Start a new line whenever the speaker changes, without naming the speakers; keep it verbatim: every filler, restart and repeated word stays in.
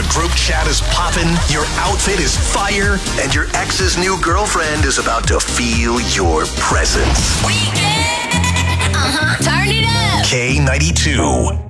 group chat is popping, your outfit is fire, and your ex's new girlfriend is about to feel your presence.
Weekend! Uh-huh. Turn it up!
K ninety-two.